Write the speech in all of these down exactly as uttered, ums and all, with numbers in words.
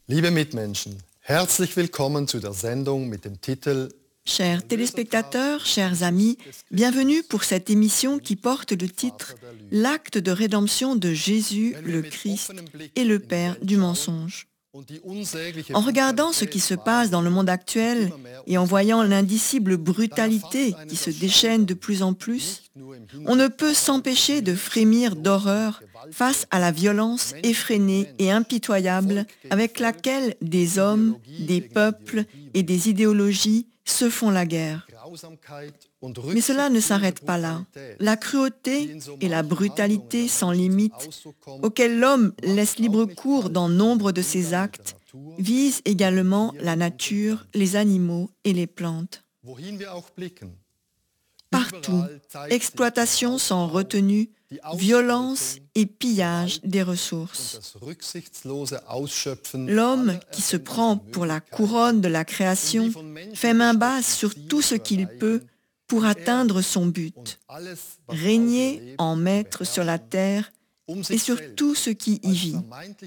Liebe Mitmenschen, herzlich willkommen zu der Sendung mit dem Titel Chers téléspectateurs, chers amis, bienvenue pour cette émission qui porte le titre « L'acte de rédemption de Jésus, le Christ et le Père du mensonge ». En regardant ce qui se passe dans le monde actuel et en voyant l'indicible brutalité qui se déchaîne de plus en plus, on ne peut s'empêcher de frémir d'horreur face à la violence effrénée et impitoyable avec laquelle des hommes, des peuples et des idéologies se font la guerre. Mais cela ne s'arrête pas là. La cruauté et la brutalité sans limite, auxquelles l'homme laisse libre cours dans nombre de ses actes, visent également la nature, les animaux et les plantes. Partout, exploitation sans retenue, violence et pillage des ressources. L'homme qui se prend pour la couronne de la création fait main basse sur tout ce qu'il peut pour atteindre son but, régner en maître sur la terre et sur tout ce qui y vit.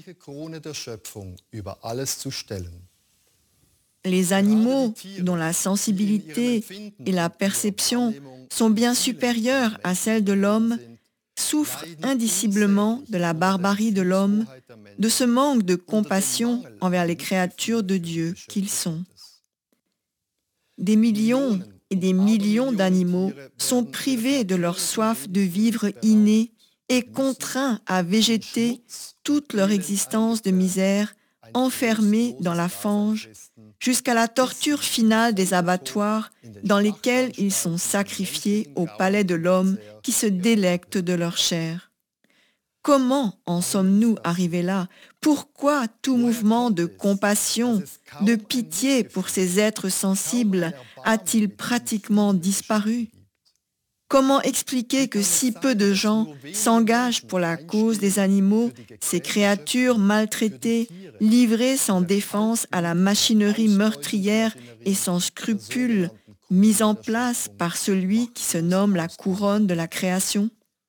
Les animaux, dont la sensibilité et la perception sont bien supérieures à celles de l'homme, souffrent indiciblement de la barbarie de l'homme, de ce manque de compassion envers les créatures de Dieu qu'ils sont. Des millions et des millions d'animaux sont privés de leur soif de vivre innée et contraints à végéter toute leur existence de misère, enfermés dans la fange, jusqu'à la torture finale des abattoirs dans lesquels ils sont sacrifiés au palais de l'homme qui se délecte de leur chair. Comment en sommes-nous arrivés là? Pourquoi tout mouvement de compassion, de pitié pour ces êtres sensibles a-t-il pratiquement disparu? Comment expliquer que si peu de gens s'engagent pour la cause des animaux, ces créatures maltraitées, livrées sans défense à la machinerie meurtrière et sans scrupule, mise en place par celui qui se nomme la couronne de la création?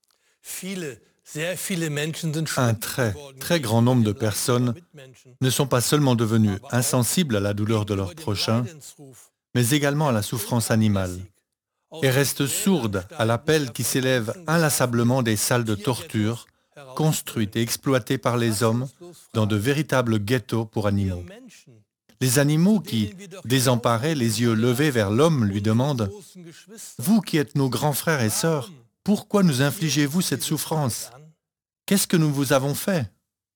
Un très, très grand nombre de personnes ne sont pas seulement devenues insensibles à la douleur de leur prochain, mais également à la souffrance animale, et restent sourdes à l'appel qui s'élève inlassablement des salles de torture, construites et exploitées par les hommes dans de véritables ghettos pour animaux. Les animaux qui, désemparés, les yeux levés vers l'homme, lui demandent « Vous qui êtes nos grands frères et sœurs, pourquoi nous infligez-vous cette souffrance? Qu'est-ce que nous vous avons fait ?»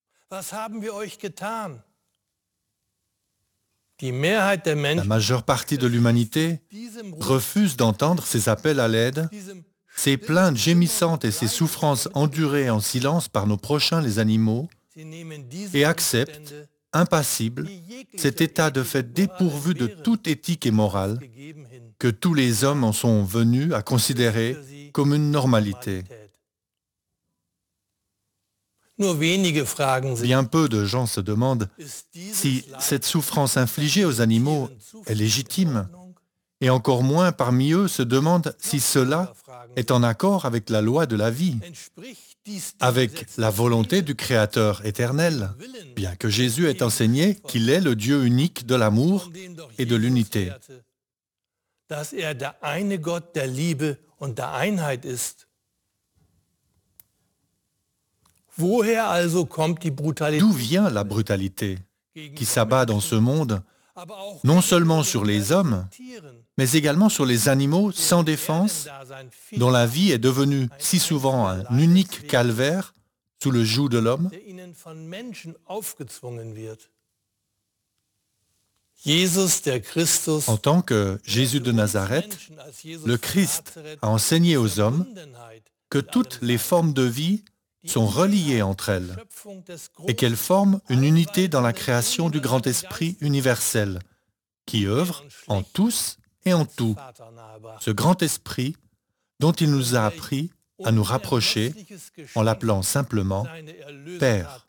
La majeure partie de l'humanité refuse d'entendre ces appels à l'aide, ces plaintes gémissantes et ces souffrances endurées en silence par nos prochains les animaux, et accepte, impassible, cet état de fait dépourvu de toute éthique et morale que tous les hommes en sont venus à considérer comme une normalité. Bien peu de gens se demandent si cette souffrance infligée aux animaux est légitime, et encore moins parmi eux se demandent si cela est en accord avec la loi de la vie, avec la volonté du Créateur éternel, bien que Jésus ait enseigné qu'il est le Dieu unique de l'amour et de l'unité. D'où vient la brutalité qui s'abat dans ce monde, non seulement sur les hommes, mais également sur les animaux sans défense, dont la vie est devenue si souvent un unique calvaire sous le joug de l'homme? En tant que Jésus de Nazareth, le Christ a enseigné aux hommes que toutes les formes de vie sont reliées entre elles et qu'elles forment une unité dans la création du grand esprit universel qui œuvre en tous et en tout. Ce grand esprit dont il nous a appris à nous rapprocher en l'appelant simplement Père.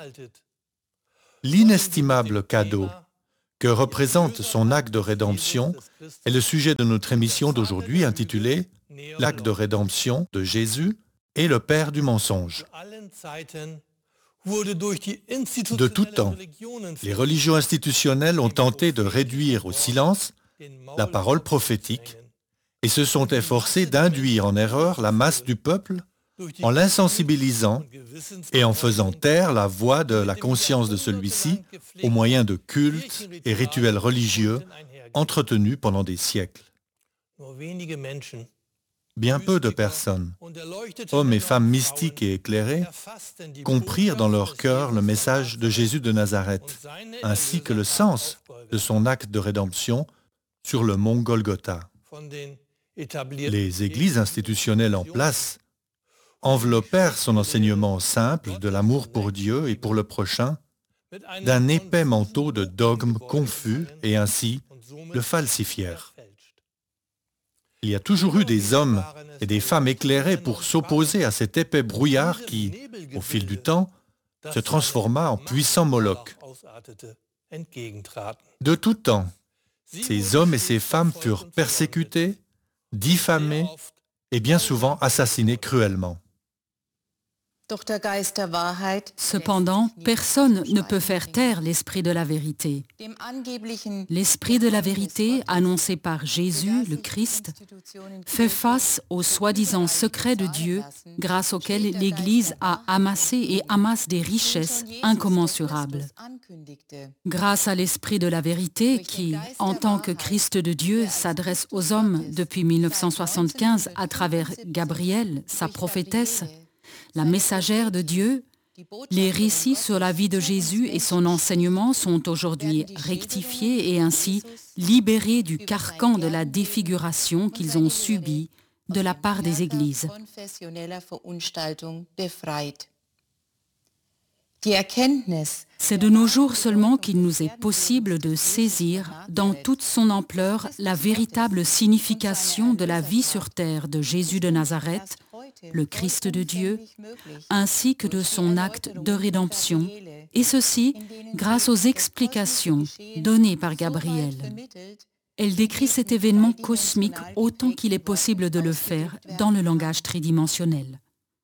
L'inestimable cadeau que représente son acte de rédemption est le sujet de notre émission d'aujourd'hui intitulée « L'acte de rédemption de Jésus et le Père du mensonge ». De tout temps, les religions institutionnelles ont tenté de réduire au silence la parole prophétique et se sont efforcées d'induire en erreur la masse du peuple en l'insensibilisant et en faisant taire la voix de la conscience de celui-ci au moyen de cultes et rituels religieux entretenus pendant des siècles. Bien peu de personnes, hommes et femmes mystiques et éclairés, comprirent dans leur cœur le message de Jésus de Nazareth, ainsi que le sens de son acte de rédemption sur le mont Golgotha. Les églises institutionnelles en place enveloppèrent son enseignement simple de l'amour pour Dieu et pour le prochain d'un épais manteau de dogmes confus et ainsi le falsifièrent. Il y a toujours eu des hommes et des femmes éclairés pour s'opposer à cet épais brouillard qui, au fil du temps, se transforma en puissant Moloch. De tout temps, ces hommes et ces femmes furent persécutés, diffamés et bien souvent assassinés cruellement. Cependant, personne ne peut faire taire l'esprit de la vérité. L'esprit de la vérité, annoncé par Jésus, le Christ, fait face aux soi-disant secrets de Dieu, grâce auxquels l'Église a amassé et amasse des richesses incommensurables. Grâce à l'esprit de la vérité qui, en tant que Christ de Dieu, s'adresse aux hommes depuis mille neuf cent soixante-quinze à travers Gabrielle, sa prophétesse, la messagère de Dieu, les récits sur la vie de Jésus et son enseignement sont aujourd'hui rectifiés et ainsi libérés du carcan de la défiguration qu'ils ont subi de la part des églises. C'est de nos jours seulement qu'il nous est possible de saisir dans toute son ampleur la véritable signification de la vie sur terre de Jésus de Nazareth, le Christ de Dieu, ainsi que de son acte de rédemption, et ceci grâce aux explications données par Gabriel. Elle décrit cet événement cosmique autant qu'il est possible de le faire dans le langage tridimensionnel.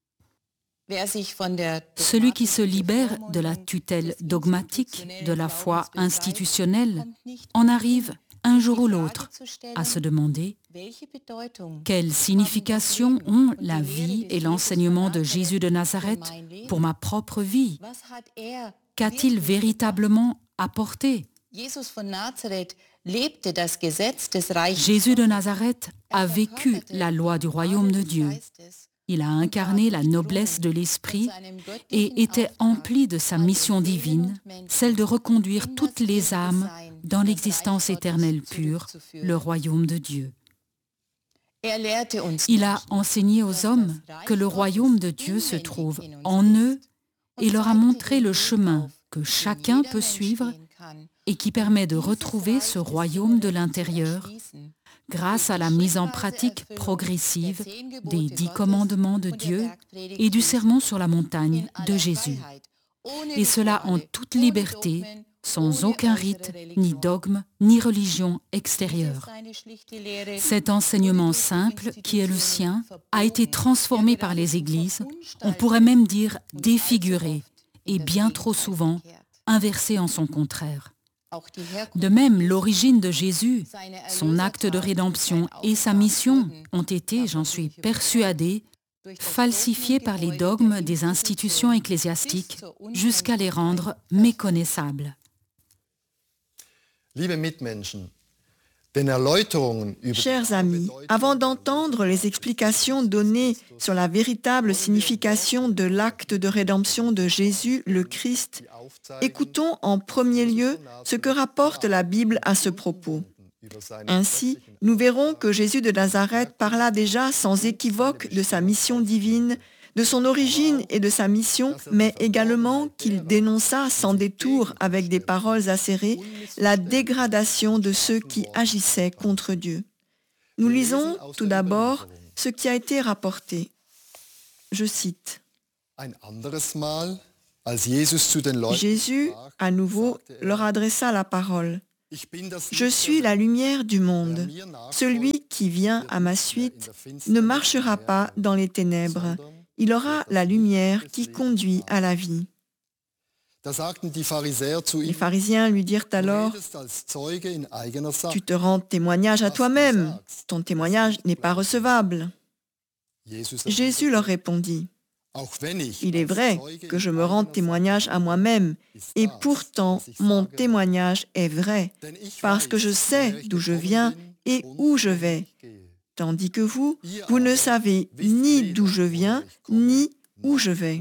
Celui qui se libère de la tutelle dogmatique de la foi institutionnelle en arrive un jour ou l'autre à se demander quelle signification ont la vie et l'enseignement de Jésus de Nazareth pour ma propre vie? Qu'a-t-il véritablement apporté? Jésus de Nazareth a vécu la loi du royaume de Dieu. Il a incarné la noblesse de l'esprit et était empli de sa mission divine, celle de reconduire toutes les âmes dans l'existence éternelle pure, le royaume de Dieu. Il a enseigné aux hommes que le royaume de Dieu se trouve en eux et leur a montré le chemin que chacun peut suivre et qui permet de retrouver ce royaume de l'intérieur grâce à la mise en pratique progressive des dix commandements de Dieu et du sermon sur la montagne de Jésus. Et cela en toute liberté, sans aucun rite, ni dogme, ni religion extérieure. Cet enseignement simple, qui est le sien, a été transformé par les églises, on pourrait même dire défiguré, et bien trop souvent inversé en son contraire. De même, l'origine de Jésus, son acte de rédemption et sa mission ont été, j'en suis persuadée, falsifiés par les dogmes des institutions ecclésiastiques jusqu'à les rendre méconnaissables. Chers amis, avant d'entendre les explications données sur la véritable signification de l'acte de rédemption de Jésus, le Christ, écoutons en premier lieu ce que rapporte la Bible à ce propos. Ainsi, nous verrons que Jésus de Nazareth parla déjà sans équivoque de sa mission divine, de son origine et de sa mission, mais également qu'il dénonça sans détour avec des paroles acérées la dégradation de ceux qui agissaient contre Dieu. Nous lisons tout d'abord ce qui a été rapporté. Je cite. Jésus, à nouveau, leur adressa la parole. Je suis la lumière du monde. Celui qui vient à ma suite ne marchera pas dans les ténèbres. Il aura la lumière qui conduit à la vie. Les pharisiens lui dirent alors, « Tu te rends témoignage à toi-même, ton témoignage n'est pas recevable. » Jésus leur répondit, « Il est vrai que je me rends témoignage à moi-même, et pourtant mon témoignage est vrai, parce que je sais d'où je viens et où je vais, tandis que vous, vous ne savez ni d'où je viens, ni où je vais.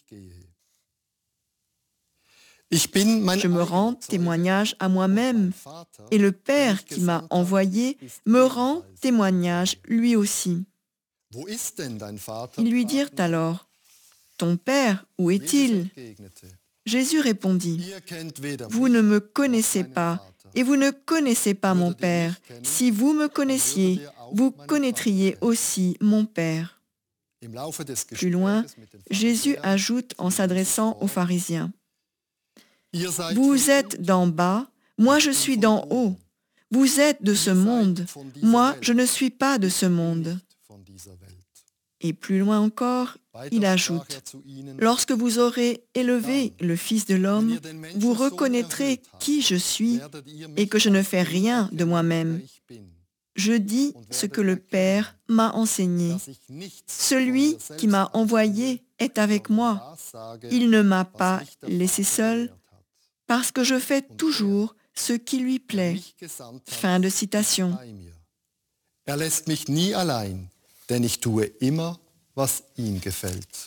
Je me rends témoignage à moi-même, et le Père qui m'a envoyé me rend témoignage lui aussi. » Ils lui dirent alors, « Ton Père, où est-il » Jésus répondit, « Vous ne me connaissez pas, et vous ne connaissez pas mon Père. Si vous me connaissiez, vous connaîtriez aussi mon Père. » Plus loin, Jésus ajoute en s'adressant aux pharisiens, « Vous êtes d'en bas, moi je suis d'en haut. Vous êtes de ce monde, moi je ne suis pas de ce monde. » Et plus loin encore, il ajoute, « Lorsque vous aurez élevé le Fils de l'homme, vous reconnaîtrez qui je suis et que je ne fais rien de moi-même. Je dis ce que le Père m'a enseigné. Celui qui m'a envoyé est avec moi. Il ne m'a pas laissé seul, parce que je fais toujours ce qui lui plaît. » Fin de citation. Er lässt mich nie allein, denn ich tue immer, was ihm gefällt.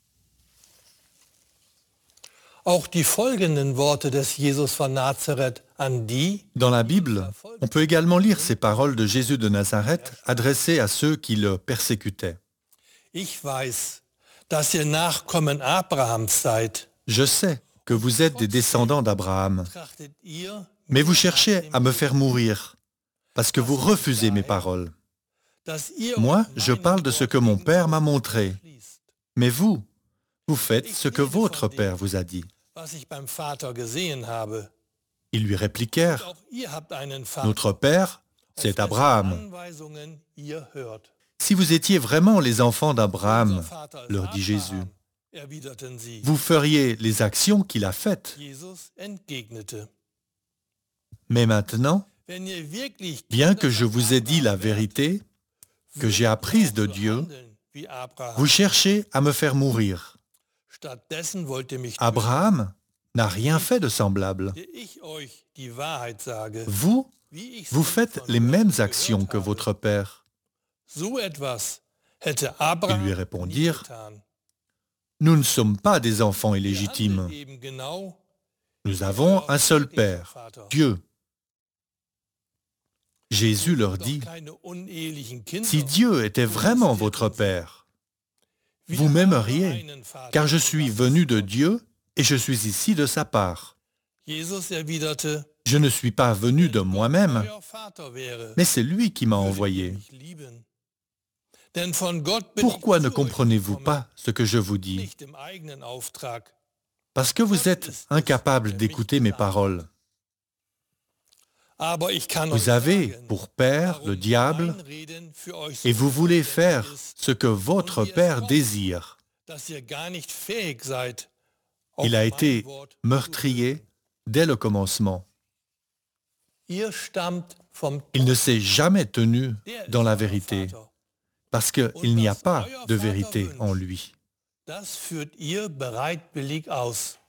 Auch die folgenden Worte des Jesus von Nazareth an die, Dans la Bible, on peut également lire ces paroles de Jésus de Nazareth adressées à ceux qui le persécutaient. Ich weiß, dass ihr Nachkommen Abrahams seid. Je sais que vous êtes des descendants d'Abraham, Trachtet ihr, mais vous cherchez à me faire mourir, parce que vous refusez mes paroles. dass ihr Moi, euch je meinen parle de ce que mon Père m'a montré, schließt, mais vous, vous faites ce que votre Père vous a dit. was ich beim Vater gesehen habe. Ils lui répliquèrent, Auch ihr habt einen Vater, notre Père, auf c'est dessen Abraham. Anweisungen ihr hört. Si vous étiez vraiment les enfants d'Abraham, Unser Vater ist leur dit Jésus, Abraham, erwiderten sie. vous feriez les actions qu'il a faites. Jesus entgegnete, Mais maintenant, wenn ihr wirklich bien que je vous ai dit la vérité, que j'ai apprise de Dieu, wie Abraham. vous cherchez à me faire mourir. Stattdessen wollt ihr mich Abraham n'a rien fait de semblable. töten, der ich euch die Wahrheit sage, Vous, wie ich vous sie faites von les Gott mêmes gehört actions que habe. votre Père. So etwas hätte Abraham Ils lui nie répondirent, getan. Nous ne sommes pas des enfants Wir illégitimes. handeln eben genau Nous avons un seul Père, Vater. Dieu. Jésus leur Doch dit, keine unehelichen Kinder. si Dieu était vraiment votre Père, Wir vous haben m'aimeriez, einen Vater, car je suis venu de Dieu et je suis ici de sa part. Jesus erwiderte, Je ne suis pas venu de moi-même, euer Vater wäre, mais c'est lui qui m'a würdet ihr envoyé. mich lieben. Denn von Gott bin Pourquoi ich ne zu euch comprenez-vous gekommen, pas ce que je vous dis? nicht im eigenen Auftrag. Parce que vous êtes incapables d'écouter mes paroles. Aber ich kann Vous euch avez sagen, pour père le warum diable mein Reden für euch so et vous voulez unverständlich faire ist, ce que votre Père désire. dass ihr gar nicht fähig seid, Il a auf été mein Wort meurtrier dès le commencement. Ihr stammt vom Il ne s'est jamais tenu Der ist dans la euer vérité, Vater. parce qu'il n'y a pas de vérité en lui. Das führt ihr bereitwillig aus.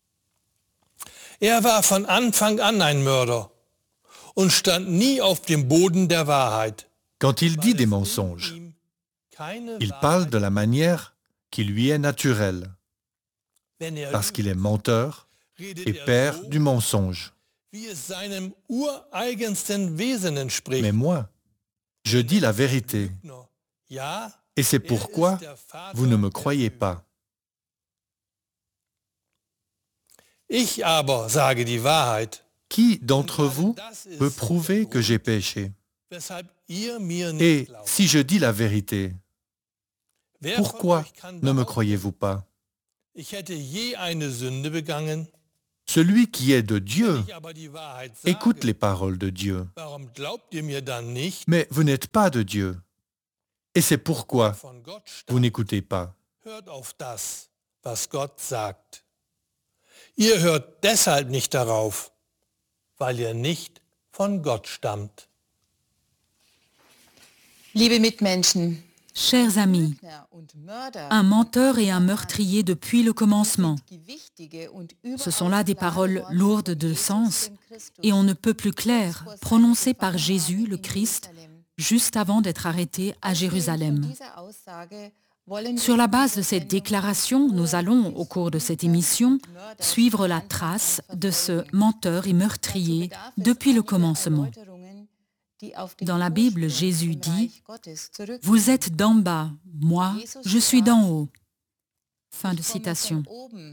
Er war von Anfang an ein Mörder und stand nie auf dem Boden der Wahrheit. Quand il weil dit es des in mensonges, ihm keine il Wahrheit parle de la manière qui lui est naturelle, Wenn er parce lügt, qu'il est menteur redet et er père so, du mensonge. wie es seinem ureigensten Wesen entspricht. Mais moi, je dis la vérité, Lügner. Ja, et c'est er pourquoi ist der Vater vous ne me der croyez Lüge. pas. Ich aber sage die Wahrheit, Qui d'entre vous peut prouver que j'ai péché? weshalb ihr mir nicht Et glaubt. si je dis la vérité, Wer von pourquoi euch kann ne me behaupten, croyez-vous pas? ich hätte je eine Sünde begangen, Celui qui est de Dieu ich aber die Wahrheit écoute sage, les paroles de Dieu. warum glaubt ihr mir dann nicht? Mais vous n'êtes pas de Dieu. Et c'est pourquoi Von Gott vous stammt, n'écoutez pas. hört auf das, was Gott sagt. Ihr hört deshalb nicht darauf, weil ihr nicht von Gott stammt. Liebe Mitmenschen, Chers amis, un menteur et un meurtrier depuis le commencement. Ce sont là des paroles lourdes de sens et on ne peut plus clair, prononcées par Jésus, le Christ, juste avant d'être arrêté à Jérusalem. Sur la base de cette déclaration, nous allons, au cours de cette émission, suivre la trace de ce menteur et meurtrier depuis le commencement. Dans la Bible, Jésus dit « Vous êtes d'en bas, moi, je suis d'en haut ». Fin de citation.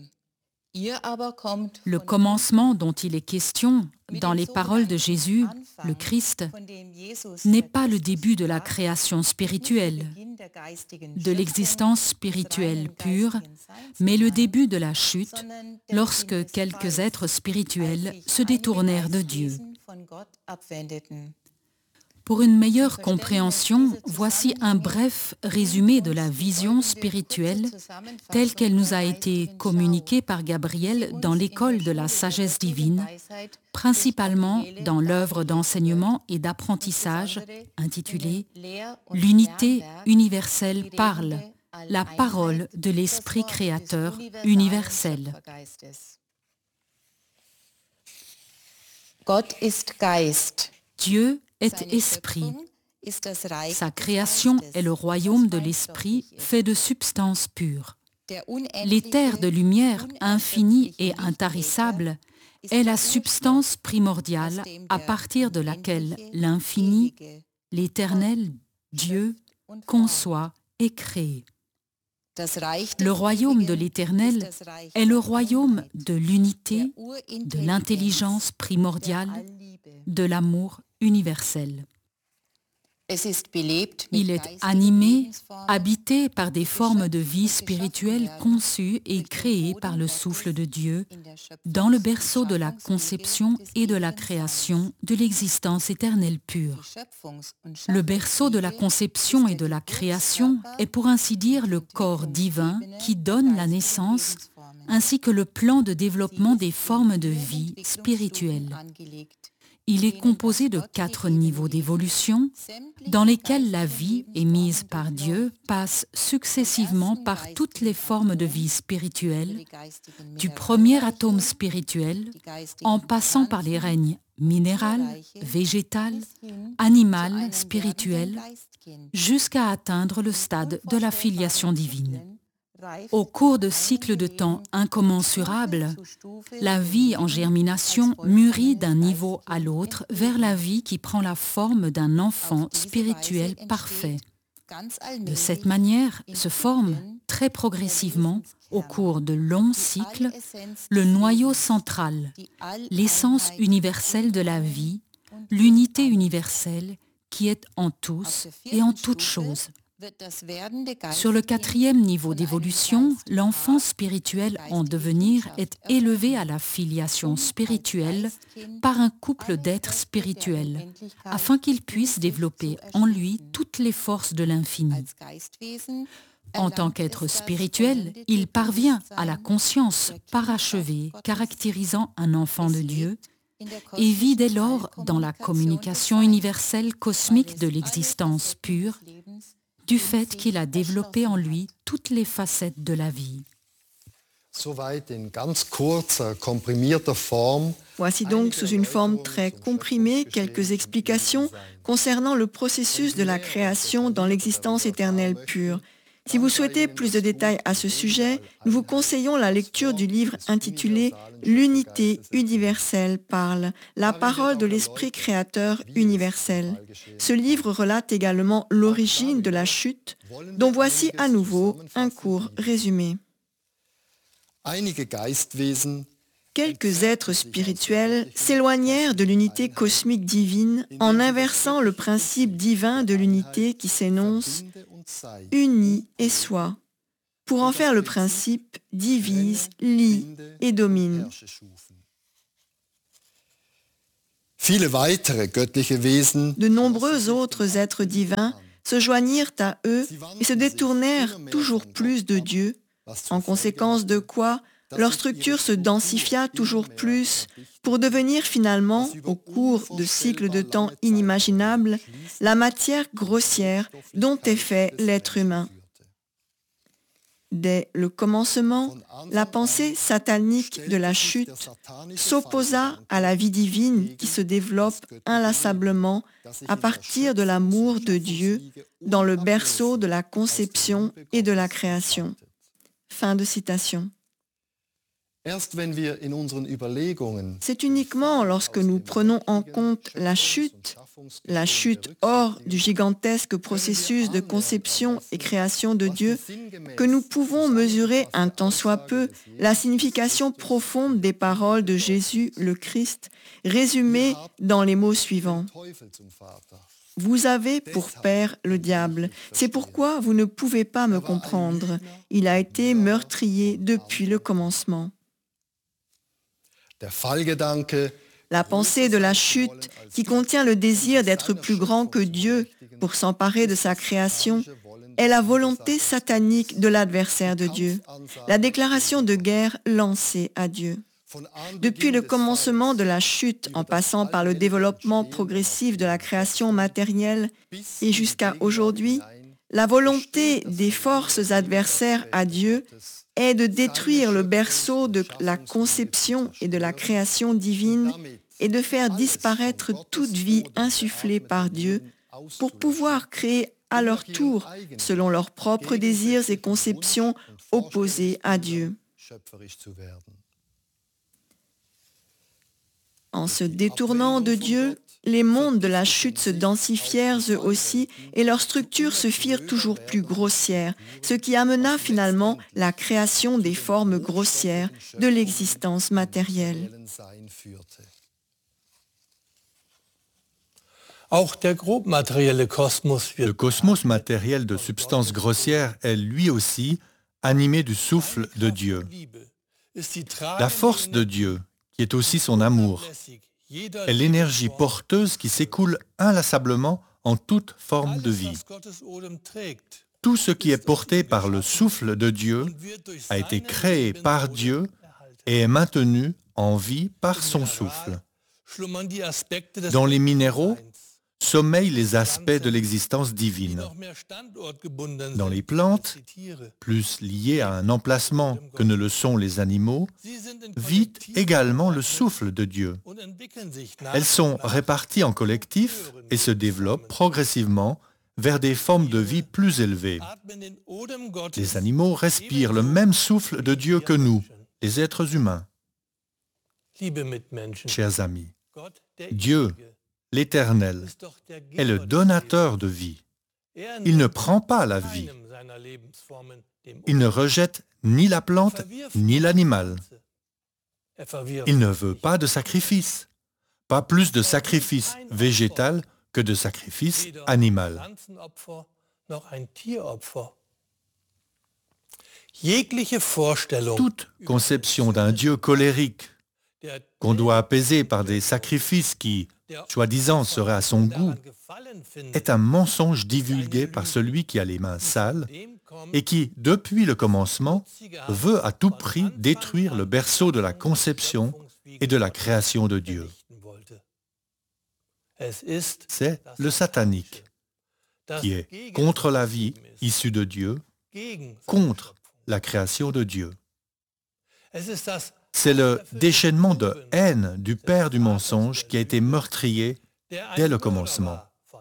Le commencement dont il est question dans les paroles de Jésus, le Christ, n'est pas le début de la création spirituelle, de l'existence spirituelle pure, mais le début de la chute, lorsque quelques êtres spirituels se détournèrent de Dieu. Pour une meilleure compréhension, voici un bref résumé de la vision spirituelle telle qu'elle nous a été communiquée par Gabriel dans l'école de la sagesse divine, principalement dans l'œuvre d'enseignement et d'apprentissage intitulée « L'unité universelle parle, la parole de l'Esprit créateur universel ». Gott ist Geist. Dieu est esprit. Sa création est le royaume de l'esprit fait de substance pure. L'éther de lumière infinie et intarissable est la substance primordiale à partir de laquelle l'infini, l'éternel, Dieu, conçoit et crée. Le royaume de l'Éternel est le royaume de l'unité, de l'intelligence primordiale, de l'amour universel. Il est animé, habité par des formes de vie spirituelle conçues et créées par le souffle de Dieu dans le berceau de la conception et de la création de l'existence éternelle pure. Le berceau de la conception et de la création est pour ainsi dire le corps divin qui donne la naissance ainsi que le plan de développement des formes de vie spirituelle. Il est composé de quatre niveaux d'évolution dans lesquels la vie émise par Dieu passe successivement par toutes les formes de vie spirituelle, du premier atome spirituel en passant par les règnes minéral, végétal, animal, spirituel, jusqu'à atteindre le stade de la filiation divine. Au cours de cycles de temps incommensurables, la vie en germination mûrit d'un niveau à l'autre vers la vie qui prend la forme d'un enfant spirituel parfait. De cette manière se forme très progressivement, au cours de longs cycles, le noyau central, l'essence universelle de la vie, l'unité universelle qui est en tous et en toutes choses. Sur le quatrième niveau d'évolution, l'enfant spirituel en devenir est élevé à la filiation spirituelle par un couple d'êtres spirituels, afin qu'il puisse développer en lui toutes les forces de l'infini. En tant qu'être spirituel, il parvient à la conscience parachevée caractérisant un enfant de Dieu et vit dès lors dans la communication universelle cosmique de l'existence pure, du fait qu'il a développé en lui toutes les facettes de la vie. Voici donc sous une forme très comprimée quelques explications concernant le processus de la création dans l'existence éternelle pure. Si vous souhaitez plus de détails à ce sujet, nous vous conseillons la lecture du livre intitulé « L'unité universelle parle, la parole de l'Esprit créateur universel ». Ce livre relate également l'origine de la chute, dont voici à nouveau un court résumé. Quelques êtres spirituels s'éloignèrent de l'unité cosmique divine en inversant le principe divin de l'unité qui s'énonce « unis et sois », pour en faire le principe divise, lie et domine. De nombreux autres êtres divins se joignirent à eux et se détournèrent toujours plus de Dieu, en conséquence de quoi leur structure se densifia toujours plus pour devenir finalement, au cours de cycles de temps inimaginables, la matière grossière dont est fait l'être humain. Dès le commencement, la pensée satanique de la chute s'opposa à la vie divine qui se développe inlassablement à partir de l'amour de Dieu dans le berceau de la conception et de la création. Fin de citation. C'est uniquement lorsque nous prenons en compte la chute, la chute hors du gigantesque processus de conception et création de Dieu, que nous pouvons mesurer un tant soit peu la signification profonde des paroles de Jésus le Christ, résumées dans les mots suivants. Vous avez pour père le diable, c'est pourquoi vous ne pouvez pas me comprendre. Il a été meurtrier depuis le commencement. La pensée de la chute, qui contient le désir d'être plus grand que Dieu pour s'emparer de sa création, est la volonté satanique de l'adversaire de Dieu, la déclaration de guerre lancée à Dieu. Depuis le commencement de la chute, en passant par le développement progressif de la création matérielle et jusqu'à aujourd'hui, la volonté des forces adversaires à Dieu est de détruire le berceau de la conception et de la création divine et de faire disparaître toute vie insufflée par Dieu pour pouvoir créer à leur tour, selon leurs propres désirs et conceptions opposées à Dieu. En se détournant de Dieu, les mondes de la chute se densifièrent eux aussi et leurs structures se firent toujours plus grossières, ce qui amena finalement la création des formes grossières de l'existence matérielle. Le cosmos matériel de substance grossière est lui aussi animé du souffle de Dieu. La force de Dieu, qui est aussi son amour, est l'énergie porteuse qui s'écoule inlassablement en toute forme de vie. Tout ce qui est porté par le souffle de Dieu a été créé par Dieu et est maintenu en vie par son souffle. Dans les minéraux sommeillent les aspects de l'existence divine. Dans les plantes, plus liées à un emplacement que ne le sont les animaux, vit également le souffle de Dieu. Elles sont réparties en collectifs et se développent progressivement vers des formes de vie plus élevées. Les animaux respirent le même souffle de Dieu que nous, les êtres humains. Chers amis, Dieu, l'Éternel, est le donateur de vie. Il ne prend pas la vie. Il ne rejette ni la plante ni l'animal. Il ne veut pas de sacrifice, pas plus de sacrifice végétal que de sacrifice animal. Toute conception d'un Dieu colérique qu'on doit apaiser par des sacrifices qui, soi-disant, seraient à son goût, est un mensonge divulgué par celui qui a les mains sales et qui, depuis le commencement, veut à tout prix détruire le berceau de la conception et de la création de Dieu. C'est le satanique, qui est contre la vie issue de Dieu, contre la création de Dieu. C'est le déchaînement de haine du père du mensonge qui a été meurtrier dès le commencement.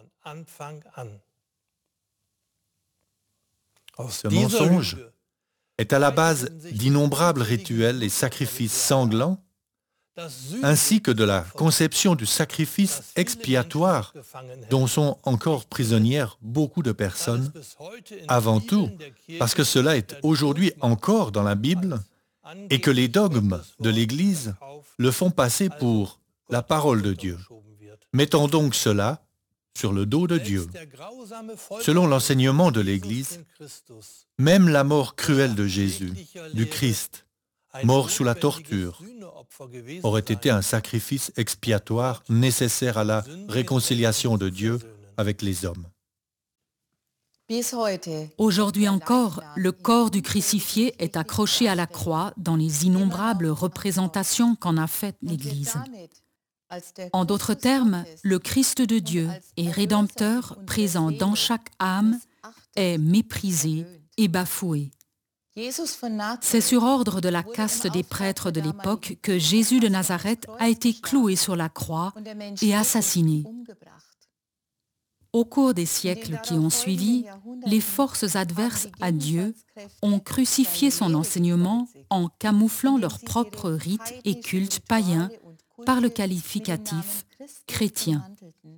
Ce mensonge est à la base d'innombrables rituels et sacrifices sanglants, ainsi que de la conception du sacrifice expiatoire dont sont encore prisonnières beaucoup de personnes, avant tout parce que cela est aujourd'hui encore dans la Bible et que les dogmes de l'Église le font passer pour la parole de Dieu. Mettons donc cela sur le dos de Dieu. Selon l'enseignement de l'Église, même la mort cruelle de Jésus, du Christ, mort sous la torture, aurait été un sacrifice expiatoire nécessaire à la réconciliation de Dieu avec les hommes. Bis heute Aujourd'hui encore, le corps du crucifié est accroché à la croix dans les innombrables représentations qu'en a faites l'Église. En d'autres termes, le Christ de Dieu et Rédempteur présent dans chaque âme est méprisé et bafoué. C'est sur ordre de la caste des prêtres de l'époque que Jésus de Nazareth a été cloué sur la croix et assassiné. Au cours des siècles qui ont suivi, les forces adverses à Dieu ont crucifié son enseignement en camouflant leurs propres rites et cultes païens par le qualificatif chrétien.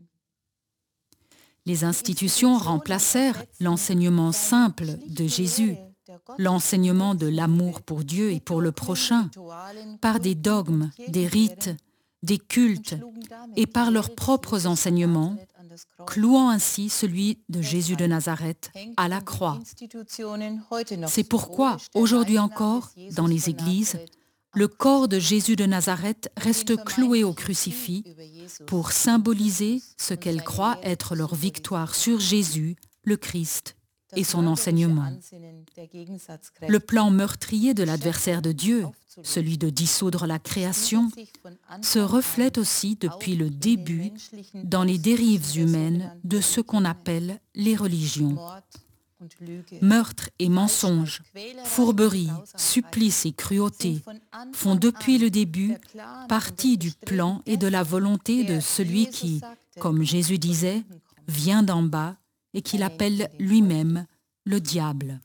Les institutions remplacèrent l'enseignement simple de Jésus, l'enseignement de l'amour pour Dieu et pour le prochain, par des dogmes, des rites, des cultes et par leurs propres enseignements, clouant ainsi celui de Jésus de Nazareth à la croix. C'est pourquoi, aujourd'hui encore, dans les églises, le corps de Jésus de Nazareth reste cloué au crucifix pour symboliser ce qu'elles croient être leur victoire sur Jésus, le Christ, et son enseignement. Le plan meurtrier de l'adversaire de Dieu, celui de dissoudre la création, se reflète aussi depuis le début dans les dérives humaines de ce qu'on appelle les religions. Meurtre et mensonge, fourberie, supplice et cruauté font depuis le début partie du plan et de la volonté de celui qui, comme Jésus disait, vient d'en bas et qu'il appelle lui-même le diable.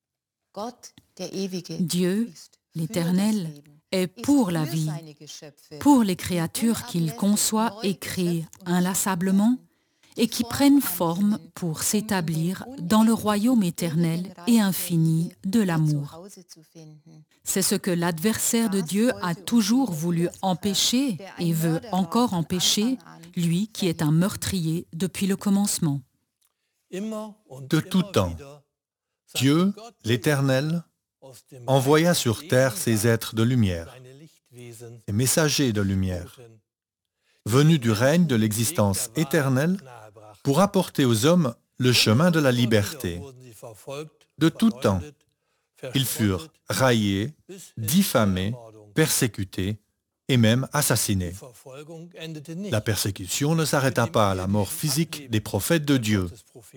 Dieu, l'Éternel, est pour la vie, pour les créatures qu'il conçoit et crée inlassablement et qui prennent forme pour s'établir dans le royaume éternel et infini de l'amour. C'est ce que l'adversaire de Dieu a toujours voulu empêcher et veut encore empêcher, lui qui est un meurtrier depuis le commencement. De tout temps, Dieu, l'Éternel, envoya sur terre ses êtres de lumière, ses messagers de lumière, venus du règne de l'existence éternelle pour apporter aux hommes le chemin de la liberté. De tout temps, ils furent raillés, diffamés, persécutés et même assassinés. La persécution ne s'arrêta pas à la mort physique des prophètes de Dieu.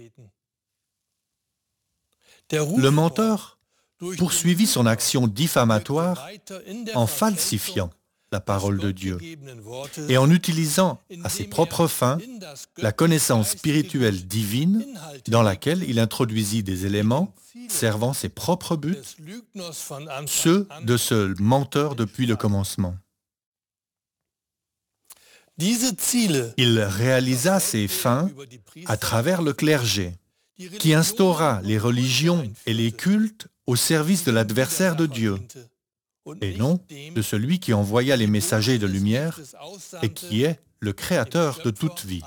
Le menteur poursuivit son action diffamatoire en falsifiant la parole de Dieu et en utilisant à ses propres fins la connaissance spirituelle divine dans laquelle il introduisit des éléments servant ses propres buts, ceux de ce menteur depuis le commencement. Il réalisa ses fins à travers le clergé, qui instaura les religions et les cultes au service de l'adversaire de Dieu, et non de celui qui envoya les messagers de lumière et qui est le créateur de toute vie.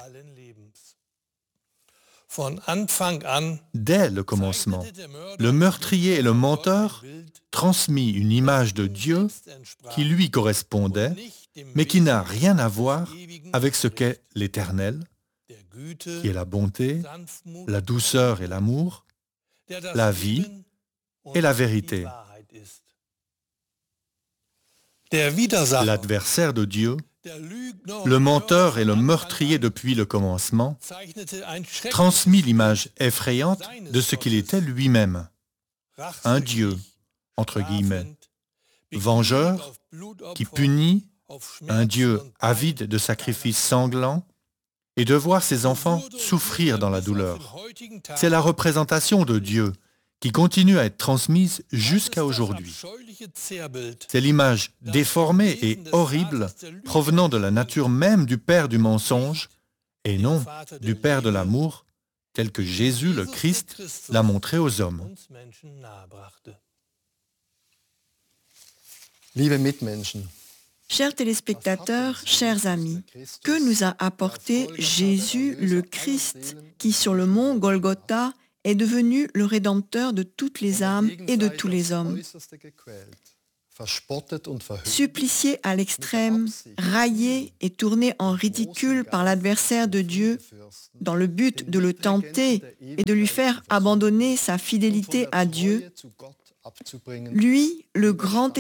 Dès le commencement, le meurtrier et le menteur transmit une image de Dieu qui lui correspondait, mais qui n'a rien à voir avec ce qu'est l'Éternel, qui est la bonté, la douceur et l'amour, la vie et la vérité. L'adversaire de Dieu, le menteur et le meurtrier depuis le commencement, transmit l'image effrayante de ce qu'il était lui-même, un Dieu, entre guillemets, vengeur, qui punit, un Dieu avide de sacrifices sanglants, et de voir ses enfants souffrir dans la douleur. C'est la représentation de Dieu qui continue à être transmise jusqu'à aujourd'hui. C'est l'image déformée et horrible provenant de la nature même du Père du mensonge et non du Père de l'amour, tel que Jésus, le Christ, l'a montré aux hommes. Liebe Mitmenschen, Chers téléspectateurs, chers amis, que nous a apporté Jésus le Christ qui sur le mont Golgotha est devenu le Rédempteur de toutes les âmes et de tous les hommes? supplicié à l'extrême, raillé et tourné en ridicule par l'adversaire de Dieu dans le but de le tenter et de lui faire abandonner sa fidélité à Dieu, lui, le grand